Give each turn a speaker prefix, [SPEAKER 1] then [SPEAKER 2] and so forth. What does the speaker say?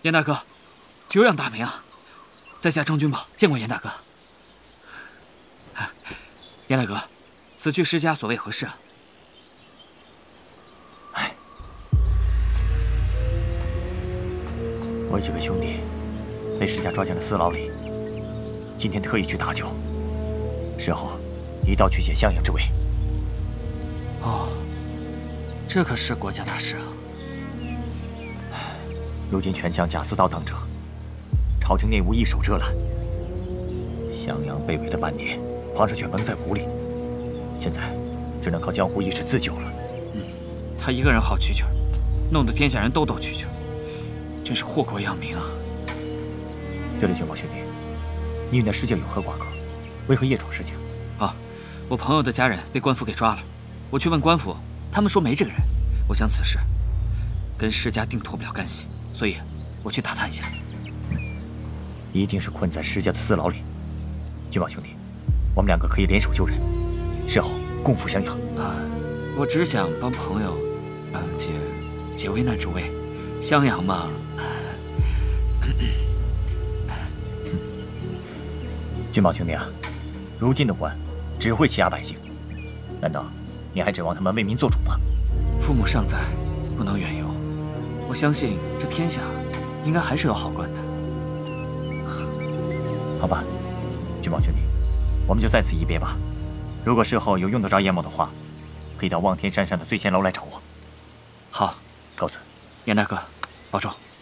[SPEAKER 1] 严大哥，久仰大名啊！在下张君宝，见过严大哥。严大哥，此去施家所谓何事啊？
[SPEAKER 2] 我几个兄弟被施家抓进了私牢里，今天特意去搭救，事后一道去解襄阳之围。
[SPEAKER 1] 哦，这可是国家大事啊！
[SPEAKER 2] 如今权相贾似道等者，朝廷内无一手遮拦。襄阳被围了半年，皇上却蒙在鼓里，现在只能靠江湖义士自救了。
[SPEAKER 1] 他一个人好蛐蛐，弄得天下人都斗蛐蛐，真是祸国殃民啊！
[SPEAKER 2] 对了，君宝兄弟，你与那施家有何瓜葛？为何夜闯施家？
[SPEAKER 1] 啊，我朋友的家人被官府给抓了，我去问官府，他们说没这个人。我想此事跟施家定脱不了干系，所以我去打探一下。
[SPEAKER 2] 一定是困在施家的私牢里。君宝兄弟，我们两个可以联手救人，事后共赴襄阳。
[SPEAKER 1] 我只想帮朋友，解危难助危。襄阳嘛，
[SPEAKER 2] 君宝兄弟啊，如今的官只会欺压百姓，难道你还指望他们为民做主吗？
[SPEAKER 1] 父母尚在，不能远游。我相信这天下应该还是有好官的。
[SPEAKER 2] 好吧，君宝兄弟，我们就在此一别吧。如果事后有用得着叶某的话，可以到望天山上的醉仙楼来找我。
[SPEAKER 1] 好，
[SPEAKER 2] 告辞。
[SPEAKER 1] 严大哥，保重。